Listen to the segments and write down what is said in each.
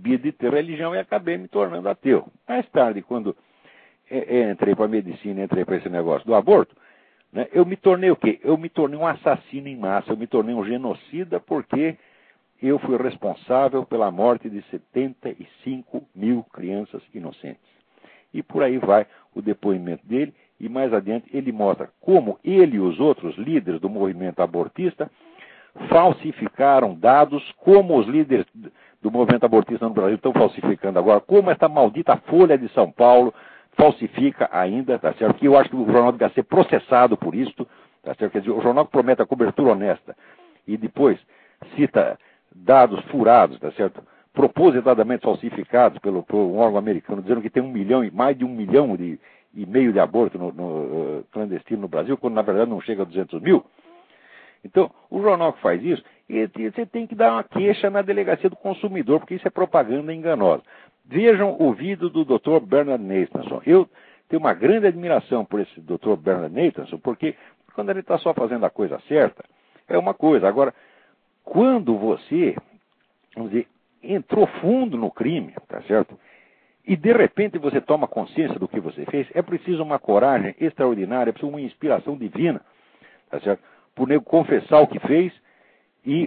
proibido de ter religião e acabei me tornando ateu. Mais tarde, quando entrei para a medicina, entrei para esse negócio do aborto, né, eu me tornei o quê? Eu me tornei um assassino em massa, eu me tornei um genocida porque eu fui responsável pela morte de 75 mil crianças inocentes. E por aí vai o depoimento dele, e mais adiante ele mostra como ele e os outros líderes do movimento abortista falsificaram dados, como os líderes do movimento abortista no Brasil estão falsificando agora, como esta maldita Folha de São Paulo falsifica ainda, tá certo? Que eu acho que o jornal deve ser processado por isso, tá certo? Quer dizer, o jornal que promete a cobertura honesta e depois cita dados furados, tá certo? Propositadamente falsificados pelo um órgão americano, dizendo que tem mais de 1,5 milhão de abortos clandestinos no Brasil, quando na verdade não chega a 200 mil. Então, o jornal que faz isso, você tem que dar uma queixa na delegacia do consumidor, porque isso é propaganda enganosa. Vejam o vídeo do Dr. Bernard Nathanson. Eu tenho uma grande admiração por esse Dr. Bernard Nathanson, porque quando ele está só fazendo a coisa certa, é uma coisa. Agora, quando você, vamos dizer, entrou fundo no crime, tá certo? E de repente você toma consciência do que você fez, é preciso uma coragem extraordinária, é preciso uma inspiração divina, tá certo? Por nego confessar o que fez e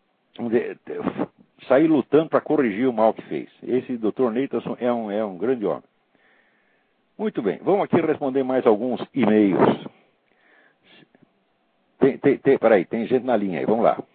sair lutando para corrigir o mal que fez. Esse Dr. Nathanson é um grande homem. Muito bem, vamos aqui responder mais alguns e-mails. Peraí, tem gente na linha aí, vamos lá.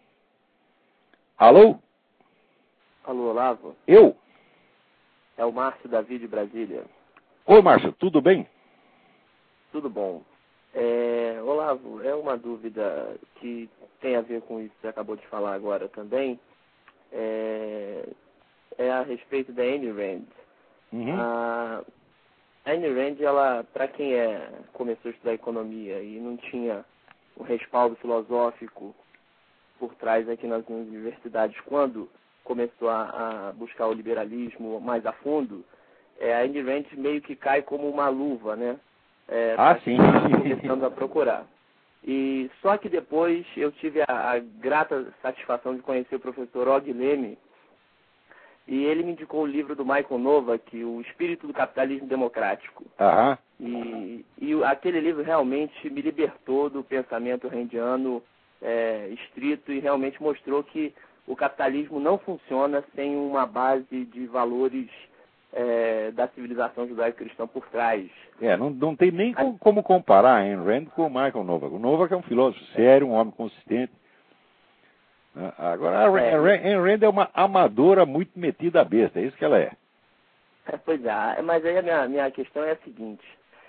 Alô? Alô, Olavo? Eu? É o Márcio Davi de Brasília. Oi, Márcio, tudo bem? Tudo bom. Olavo, é uma dúvida que tem a ver com isso que você acabou de falar agora também. É a respeito da Ayn Rand. Uhum. A Ayn Rand, ela, para quem começou a estudar economia e não tinha um respaldo filosófico por trás aqui nas universidades, quando começou a buscar o liberalismo mais a fundo, a Ayn Rand meio que cai como uma luva, né? Sim. Começando a procurar. E só que depois eu tive a grata satisfação de conhecer o professor Og Leme, e ele me indicou o livro do Michael Novak, O Espírito do Capitalismo Democrático. Aham. E aquele livro realmente me libertou do pensamento randiano estrito e realmente mostrou que o capitalismo não funciona sem uma base de valores da civilização judaico-cristã por trás. Não tem nem como comparar a Ayn Rand com o Michael Novak. O Novak é um filósofo sério, um homem consistente. Agora, a Ayn Rand é uma amadora muito metida à besta, é isso que ela é. Pois é, mas aí a minha questão é a seguinte.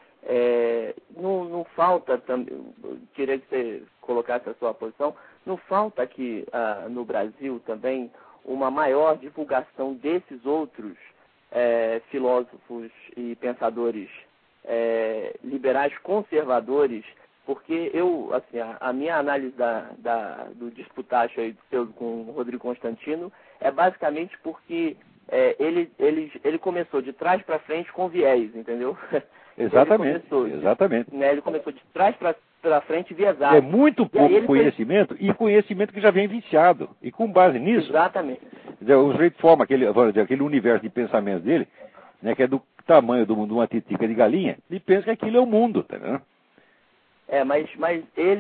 Não falta, queria que você colocasse a sua posição, não falta aqui no Brasil também uma maior divulgação desses outros filósofos e pensadores liberais conservadores, porque a minha análise do disputácio aí com o Rodrigo Constantino é basicamente porque ele começou de trás para frente com viés, entendeu? Exatamente. Ele começou de trás para frente viesado. É muito pouco conhecimento e conhecimento que já vem viciado. E com base nisso... Exatamente. O sujeito forma aquele universo de pensamento dele, né, que é do tamanho de uma titica de galinha, e pensa que aquilo é o mundo, tá vendo? Mas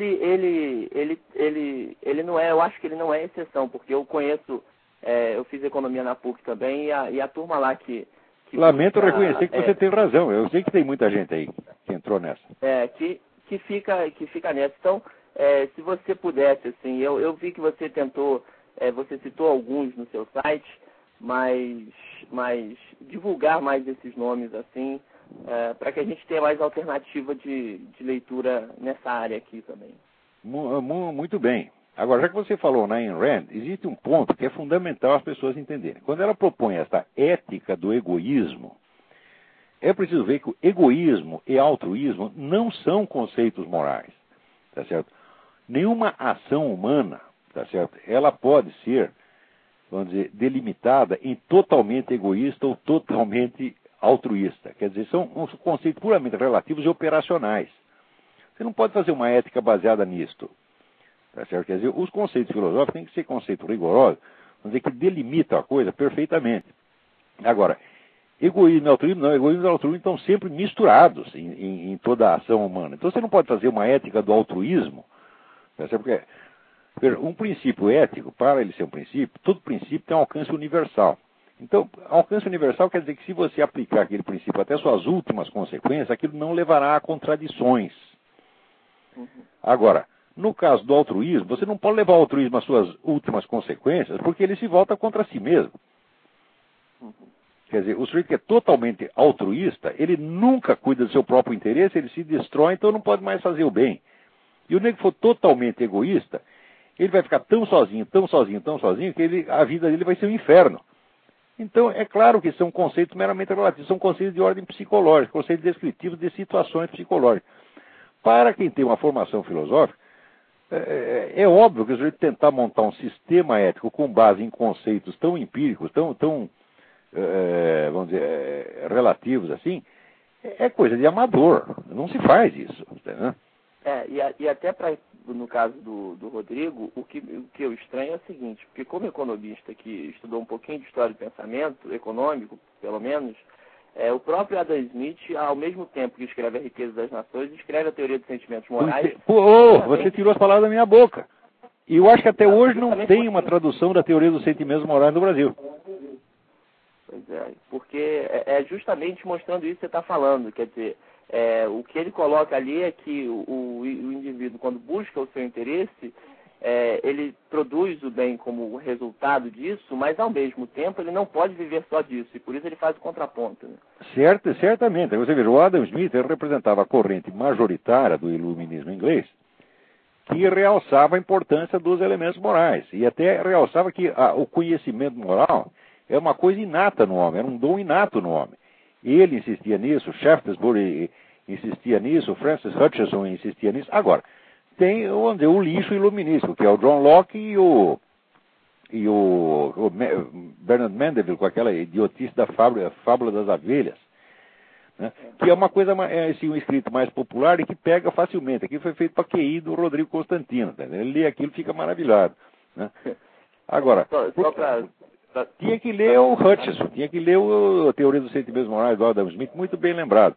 ele não é, eu acho que ele não é exceção, porque eu conheço, eu fiz economia na PUC também, e a turma lá que Lamento reconhecer que você tem razão, eu sei que tem muita gente aí que entrou nessa. Que fica nessa. Então, se você pudesse, assim, eu vi que você tentou, você citou alguns no seu site, mas divulgar mais esses nomes, assim, para que a gente tenha mais alternativa de leitura nessa área aqui também. Muito bem. Agora, já que você falou na Ayn Rand, existe um ponto que é fundamental as pessoas entenderem. Quando ela propõe essa ética do egoísmo, é preciso ver que o egoísmo e altruísmo não são conceitos morais, tá certo? Nenhuma ação humana, tá certo? Ela pode ser, vamos dizer, delimitada em totalmente egoísta ou totalmente altruísta. Quer dizer, são uns conceitos puramente relativos e operacionais. Você não pode fazer uma ética baseada nisto. Tá certo? Quer dizer, os conceitos filosóficos têm que ser conceitos rigorosos, vamos dizer, que delimitam a coisa perfeitamente. Agora, egoísmo e altruísmo não, egoísmo e altruísmo estão sempre misturados em toda a ação humana. Então você não pode fazer uma ética do altruísmo, porque um princípio ético, para ele ser um princípio, todo princípio tem um alcance universal. Então, alcance universal quer dizer que se você aplicar aquele princípio até suas últimas consequências, aquilo não levará a contradições. Agora, no caso do altruísmo, você não pode levar o altruísmo às suas últimas consequências, porque ele se volta contra si mesmo. Quer dizer, o sujeito que é totalmente altruísta, ele nunca cuida do seu próprio interesse, ele se destrói, então não pode mais fazer o bem. E o nego que for totalmente egoísta, ele vai ficar tão sozinho, que a vida dele vai ser um inferno. Então, é claro que são conceitos meramente relativos, são conceitos de ordem psicológica, conceitos descritivos de situações psicológicas. Para quem tem uma formação filosófica, é óbvio que o sujeito tentar montar um sistema ético com base em conceitos tão empíricos, tão vamos dizer, relativos assim, é coisa de amador. Não se faz isso. Né? E até no caso do Rodrigo, o que eu estranho é o seguinte, porque como economista que estudou um pouquinho de história do pensamento, econômico, pelo menos, o próprio Adam Smith, ao mesmo tempo que escreve A Riqueza das Nações, escreve a Teoria dos Sentimentos Morais. Você tirou as palavras da minha boca. E eu acho que até hoje não tem uma tradução da Teoria dos Sentimentos Morais no Brasil. Pois é, porque é justamente mostrando isso que você está falando, quer dizer, o que ele coloca ali é que o indivíduo, quando busca o seu interesse, ele produz o bem como resultado disso, mas ao mesmo tempo ele não pode viver só disso, e por isso ele faz o contraponto. Né? Certamente. Você veja, o Adam Smith ele representava a corrente majoritária do iluminismo inglês, que realçava a importância dos elementos morais, e até realçava que o conhecimento moral é uma coisa inata no homem, era um dom inato no homem. Ele insistia nisso, Shaftesbury insistia nisso, Francis Hutcheson insistia nisso. Agora, tem o lixo iluminístico, que é o John Locke e o Bernard Mandeville, com aquela idiotice da fábula das abelhas, né? Que é uma coisa, assim, um escrito mais popular e que pega facilmente. Aqui foi feito para QI do Rodrigo Constantino. Tá? Ele lê aquilo e fica maravilhado. Né? Agora, tinha que ler o Hutcheson, tinha que ler a Teoria dos Sentimentos Morais do Adam Smith, muito bem lembrado.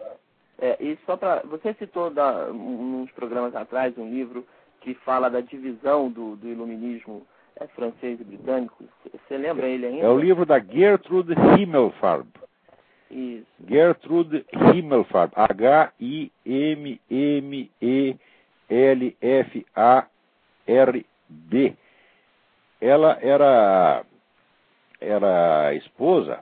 E só para... Você citou uns programas atrás um livro que fala da divisão do iluminismo francês e britânico. Você lembra ele ainda? É o livro da Gertrude Himmelfarb. Isso. Gertrude Himmelfarb. Himmelfarb. Ela era esposa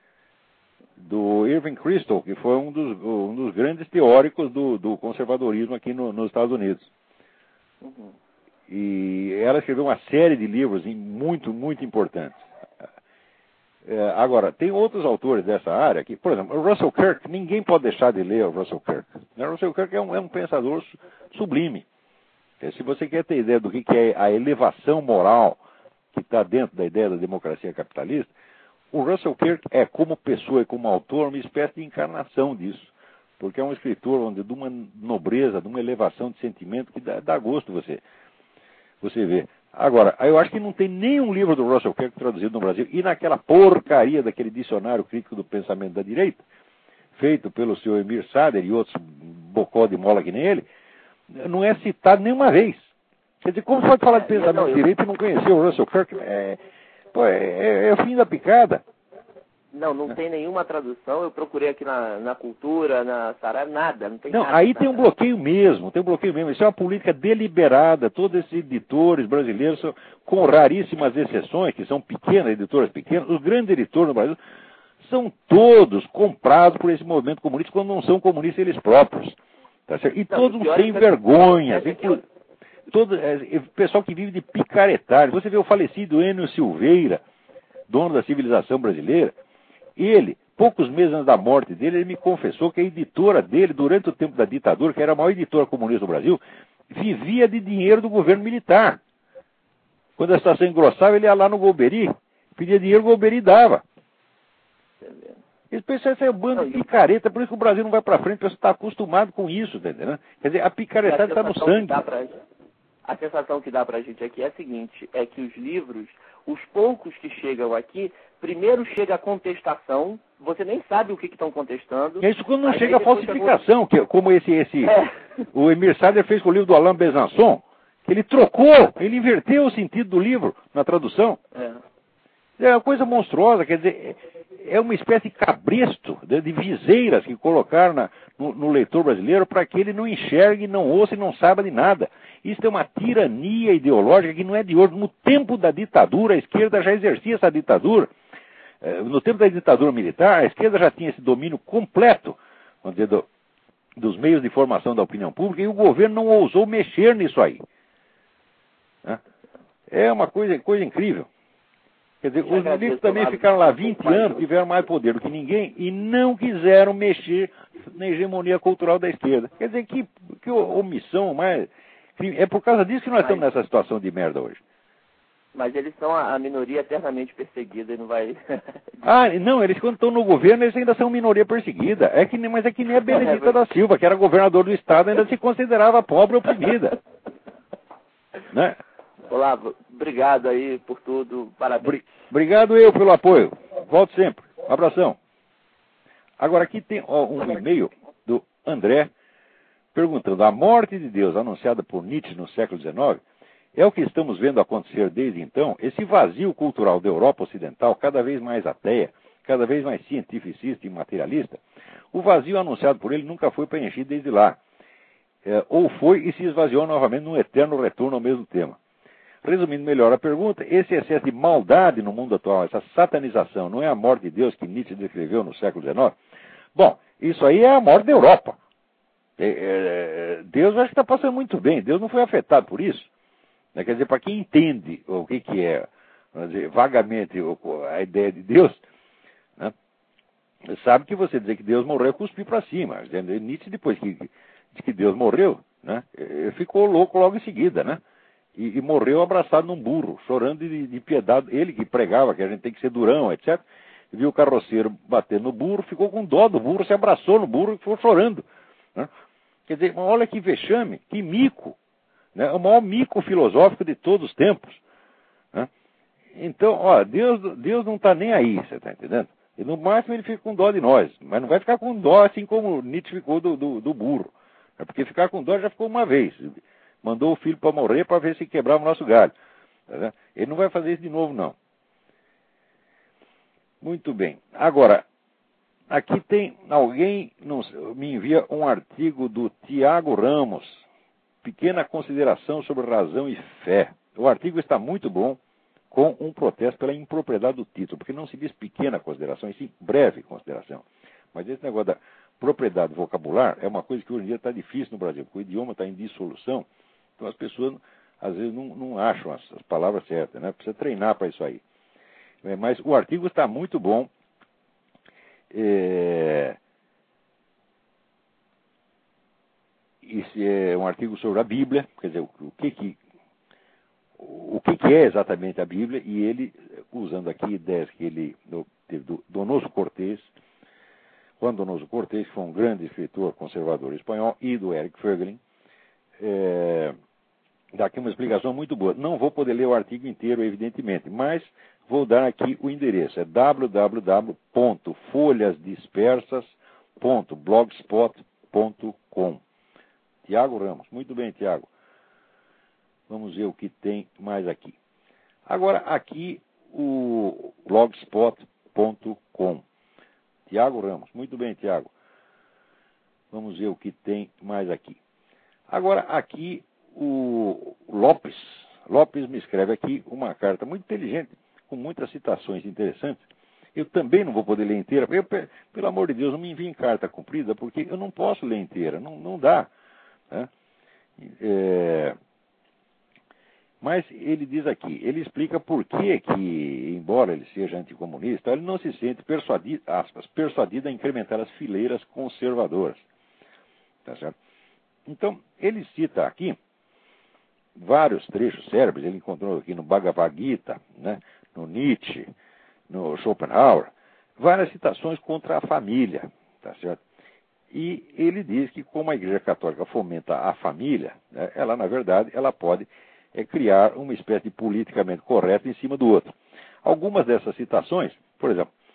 do Irving Kristol, que foi um dos grandes teóricos do conservadorismo aqui nos Estados Unidos. Uhum. E ela escreveu uma série de livros muito, muito importantes. Agora, tem outros autores dessa área que, por exemplo, o Russell Kirk, ninguém pode deixar de ler o Russell Kirk. O Russell Kirk é um pensador sublime. Se você quer ter ideia do que é a elevação moral que está dentro da ideia da democracia capitalista, o Russell Kirk é, como pessoa e como autor, uma espécie de encarnação disso. Porque é um escritor de uma nobreza, de uma elevação de sentimento que dá gosto você ver. Agora, eu acho que não tem nenhum livro do Russell Kirk traduzido no Brasil, e naquela porcaria daquele dicionário crítico do pensamento da direita, feito pelo senhor Emir Sader e outros bocó de mola que nem ele, não é citado nenhuma vez. Quer dizer, como pode falar de pensamento de direita e não conhecer o Russell Kirk? É o fim da picada. Não tem nenhuma tradução. Eu procurei aqui na Cultura, na Saraiva, nada. Não tem nada. Aí tem um bloqueio mesmo, Isso é uma política deliberada. Todos esses editores brasileiros, com raríssimas exceções, que são editoras pequenas, os grandes editores no Brasil, são todos comprados por esse movimento comunista, quando não são comunistas eles próprios. Tá certo? E todos têm vergonha. Todo pessoal que vive de picaretagem. Você vê o falecido Enio Silveira, dono da civilização brasileira, ele, poucos meses antes da morte dele, ele me confessou que a editora dele, durante o tempo da ditadura, que era a maior editora comunista do Brasil, vivia de dinheiro do governo militar. Quando a situação engrossava, ele ia lá no Golbery, pedia dinheiro, o Golbery dava. Esse pessoal é um bando de picareta, por isso que o Brasil não vai para frente, o pessoal está acostumado com isso, tá entendendo? Quer dizer, a picaretada está no sangue. A sensação que dá pra gente aqui é a seguinte, é que os livros, Os poucos que chegam aqui, primeiro chega a contestação, você nem sabe o que estão contestando. É isso quando não chega a falsificação, que, como o Emir Sader fez com o livro do Alain Besançon, que ele trocou, ele inverteu o sentido do livro na tradução. É uma coisa monstruosa, quer dizer, é uma espécie de cabresto, de viseiras que colocaram no leitor brasileiro para que ele não enxergue, não ouça e não saiba de nada. Isso é uma tirania ideológica que não é de hoje. No tempo da ditadura, a esquerda já exercia essa ditadura. No tempo da ditadura militar, a esquerda já tinha esse domínio completo, vamos dizer, dos meios de formação da opinião pública, e o governo não ousou mexer nisso aí. É uma coisa incrível. Quer dizer, os milícios também ficaram lá 20 anos, tiveram mais poder do que ninguém e não quiseram mexer na hegemonia cultural da esquerda. Quer dizer, que omissão mais... É por causa disso que nós estamos nessa situação de merda hoje. Mas eles são a minoria eternamente perseguida e não vai... Não, eles quando estão no governo, eles ainda são minoria perseguida. Mas é que nem a Benedita da Silva, que era governador do estado, ainda se considerava pobre e oprimida. Né? Olavo, obrigado aí por tudo, parabéns. Obrigado eu pelo apoio. Volto sempre. Um abração. Agora aqui tem um e-mail do André perguntando: a morte de Deus anunciada por Nietzsche no século XIX é o que estamos vendo acontecer desde então? Esse vazio cultural da Europa Ocidental, cada vez mais ateia, cada vez mais cientificista e materialista, o vazio anunciado por ele nunca foi preenchido desde lá. Ou foi e se esvaziou novamente num eterno retorno ao mesmo tema. Resumindo melhor a pergunta, esse excesso de maldade no mundo atual, essa satanização, não é a morte de Deus que Nietzsche descreveu no século XIX? Bom, isso aí é a morte da Europa. Deus acho que está passando muito bem, Deus não foi afetado por isso. Quer dizer, para quem entende o que é, vamos dizer, vagamente a ideia de Deus, né, sabe que você dizer que Deus morreu é cuspir para cima. Nietzsche, depois que Deus morreu, né, ficou louco logo em seguida, né? E morreu abraçado num burro, chorando de piedade. Ele que pregava que a gente tem que ser durão, etc. Viu o carroceiro bater no burro, ficou com dó do burro, se abraçou no burro e ficou chorando. Né? Quer dizer, olha que vexame, que mico. Né? O maior mico filosófico de todos os tempos. Né? Então, Deus não está nem aí, você está entendendo? E no máximo ele fica com dó de nós, mas não vai ficar com dó assim como Nietzsche ficou do burro. Porque ficar com dó já ficou uma vez. Mandou o filho para morrer para ver se quebrava o nosso galho. Tá? Ele não vai fazer isso de novo, não. Muito bem. Agora, aqui tem alguém me envia um artigo do Tiago Ramos. Pequena consideração sobre razão e fé. O artigo está muito bom, com um protesto pela impropriedade do título, porque não se diz pequena consideração, e sim breve consideração. Mas esse negócio da propriedade vocabular é uma coisa que hoje em dia está difícil no Brasil, porque o idioma está em dissolução. Então as pessoas, às vezes, não acham as palavras certas, né? Precisa treinar para isso aí. Mas o artigo está muito bom. Esse é um artigo sobre a Bíblia, quer dizer, o que é exatamente a Bíblia, e ele, usando aqui ideias que ele teve do Donoso Cortés, Juan Donoso Cortés, que foi um grande escritor conservador espanhol, e do Eric Voegelin, dá aqui uma explicação muito boa. Não vou poder ler o artigo inteiro, evidentemente, mas vou dar aqui o endereço. É www.folhasdispersas.blogspot.com. Tiago Ramos. Muito bem, Tiago. Vamos ver o que tem mais aqui. Agora, aqui o blogspot.com. Tiago Ramos. Muito bem, Tiago. Vamos ver o que tem mais aqui. Agora, aqui o Lopes. Lopes me escreve aqui uma carta muito inteligente, com muitas citações interessantes. Eu também não vou poder ler inteira. Pelo amor de Deus, não me enviem carta comprida, porque eu não posso ler inteira. Não dá. Né? Mas ele diz aqui, ele explica por que, embora ele seja anticomunista, ele não se sente persuadido a incrementar as fileiras conservadoras. Tá certo? Então, ele cita aqui vários trechos célebres, ele encontrou aqui no Bhagavad Gita, né, no Nietzsche, no Schopenhauer, várias citações contra a família, tá certo? E ele diz que como a Igreja Católica fomenta a família, né, ela, na verdade, ela pode é criar uma espécie de politicamente correto em cima do outro. Algumas dessas citações, por exemplo,